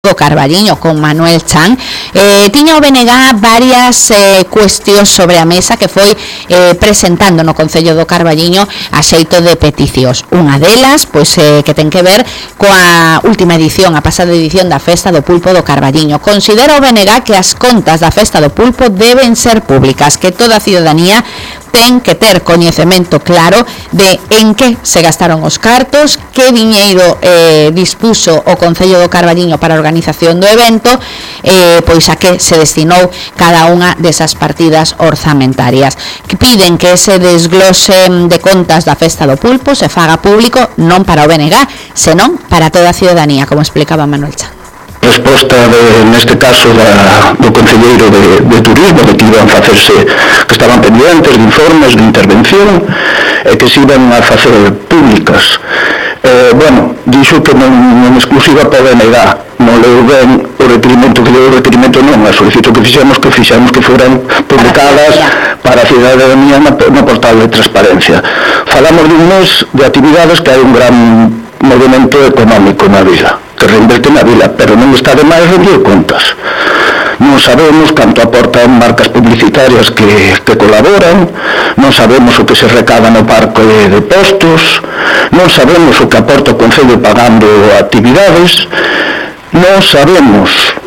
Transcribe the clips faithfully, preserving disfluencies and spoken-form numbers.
do Carballiño con Manuel Chan. Eh, tiña o B N G varias eh, cuestións sobre a mesa que foi eh, presentando no Concello do Carballiño a xeito de peticións. Unha delas, pois, eh, que ten que ver coa última edición, a pasada edición da Festa do Pulpo do Carballiño. Considera o B N G que as contas da Festa do Pulpo deben ser públicas, que toda a ciudadanía ten que ter coñecemento claro de en que se gastaron os cartos, que diñeiro eh, dispuso o Concello do Carballiño para a organización do evento, eh, pois a que se destinou cada unha desas partidas orzamentarias. Que piden que ese desglose de contas da Festa do Pulpo se faga público non para o B N G, senón para toda a ciudadanía, como explicaba Manuel Chan. Resposta de, neste caso da, do Concelleiro de, de Turismo, de que iban a facerse, que estaban pendientes de informes de intervención e que se iban a facer públicas. Eh, bueno, dixo que non, non exclusiva para o B N G, non leu ben o requerimento, que leu o requerimento non, a solicito que fixemos que fixemos que foran publicadas para a ciudadanía no, no portal de transparencia. Falamos dun mes de actividades que hai un gran movimento económico na vila, que reinverte na vila, pero non está de máis rendir contas. Non sabemos canto aportan marcas publicitarias que, que colaboran, non sabemos o que se recada no parque de postos, non sabemos o que aporta o Concello pagando actividades, non sabemos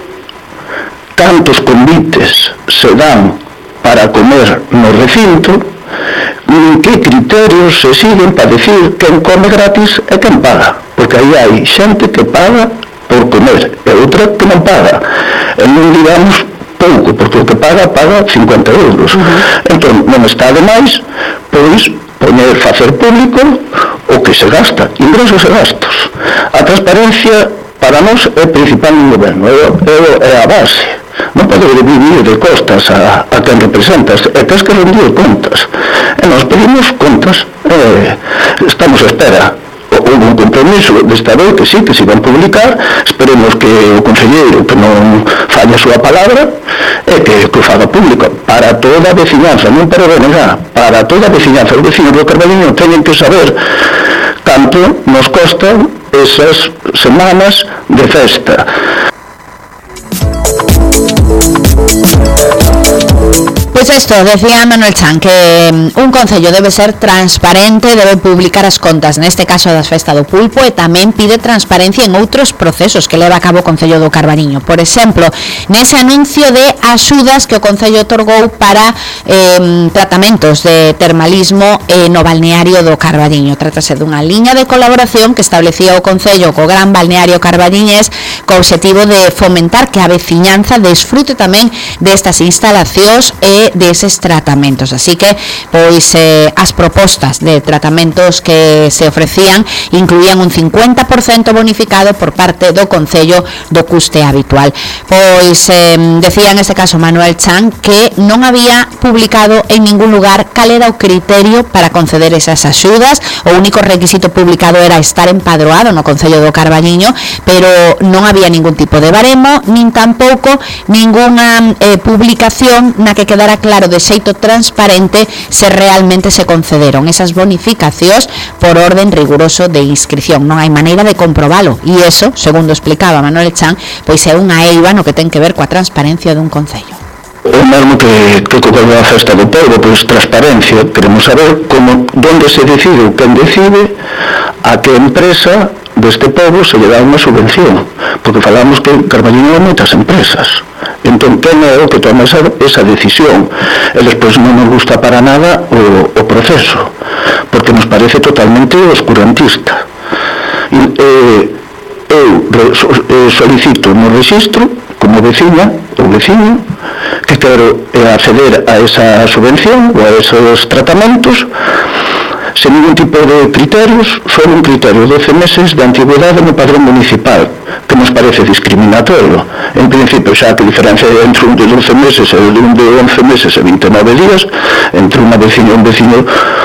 cantos convites se dan para comer no recinto, nin que criterios se siguen para decir quen come gratis e quen paga, porque aí hai xente que paga por comer e outra que non paga, e non digamos pouco, porque o que paga, paga cincuenta euros. Uh-huh. Entón, non está de máis, pois, poñer, facer público o que se gasta, ingresos e gastos. A transparencia para nós é principal no goberno, é, é, é a base. Non pode vivir de costas a, a quen representas, e tens que rendir contas. E nós pedimos contas, e estamos a espera. Houve un compromiso desta vez que sí, que se iban publicar, esperemos que o conselleiro que non falle a súa palabra e que, que o faga público para toda a veciñanza, non para o B N G, para toda a veciñanza. Os veciños do Carballiño teñen que saber canto nos costan esas semanas de festa. Pois isto, decía Manuel Chan, que un concello debe ser transparente, debe publicar as contas, neste caso das Festa do Pulpo, e tamén pide transparencia en outros procesos que leva a cabo o Concello do Carballiño. Por exemplo, nese anuncio de axudas que o Concello otorgou para eh, tratamentos de termalismo eh, no balneario do Carballiño. Trátase dunha liña de colaboración que establecía o Concello co gran balneario carballiñés co obxectivo de fomentar que a veciñanza desfrute tamén destas instalacións e deses tratamentos. Así que, pois, eh, as propostas de tratamentos que se ofrecían incluían un cincuenta por cento bonificado por parte do Concello do custe habitual. Pois, eh, decía neste caso Manuel Chan que non había publicado en ningún lugar cal era o criterio para conceder esas axudas. O único requisito publicado era estar empadroado no Concello do Carballiño, pero non había ningún tipo de baremo, nin tampouco ninguna eh, publicación na que quedara claro de xeito transparente se realmente se concederon esas bonificacións por orden riguroso de inscripción. Non hai maneira de comprobalo, e eso, segundo explicaba Manuel Chan, pois é unha eiva no que ten que ver coa transparencia dun concello. O mesmo que, que co a Festa do Pobo, pois transparencia, queremos saber como, donde se decide ou quen decide a que empresa deste pobo se lle dá unha subvención, porque falamos que Carballiño hai moitas empresas. Entón, quen é o que toma esa, esa decisión? E despois non nos gusta para nada o, o proceso, porque nos parece totalmente oscurantista. E, eh, eu eh, solicito no registro, como veciña ou veciño, que quero eh, acceder a esa subvención ou a esos tratamentos, sen ningún tipo de criterios, só un criterio de doce meses de antigüedade no padrón municipal, que nos parece discriminatorio. En principio, xa que a diferencia entre un de doce meses e un de once meses e vinte e nove días, entre unha veciña e un veciño,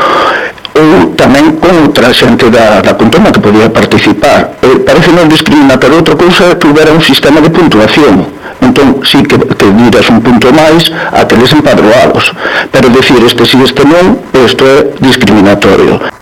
ou tamén con outra xente da, da contoma que podía participar. Eh, parece non discriminatorio. Outra cousa é que houbera un sistema de puntuación. Entón, sí que, que diras un punto máis a que les empadroados, pero decir este sí, este non, isto é discriminatorio.